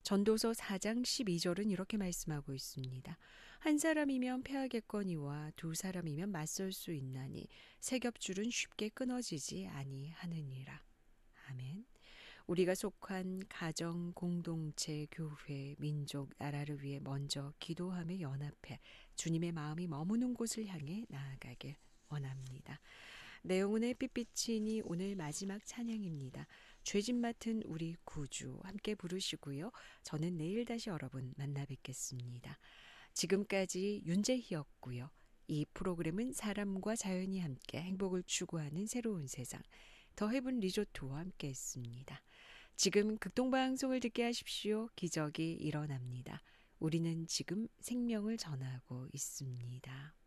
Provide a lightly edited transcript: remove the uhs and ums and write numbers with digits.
전도서 4장 12절은 이렇게 말씀하고 있습니다. 한 사람이면 패하겠거니와 두 사람이면 맞설 수 있나니 세 겹줄은 쉽게 끊어지지 아니하느니라. 아멘. 우리가 속한 가정, 공동체, 교회, 민족, 나라를 위해 먼저 기도하며 연합해 주님의 마음이 머무는 곳을 향해 나아가길 원합니다. 내용은의 삐삐치니 오늘 마지막 찬양입니다. 죄짐 맡은 우리 구주 함께 부르시고요. 저는 내일 다시 여러분 만나 뵙겠습니다. 지금까지 윤재희였고요. 이 프로그램은 사람과 자연이 함께 행복을 추구하는 새로운 세상 더 헤븐 리조트와 함께 했습니다. 지금 극동방송을 듣게 하십시오. 기적이 일어납니다. 우리는 지금 생명을 전하고 있습니다.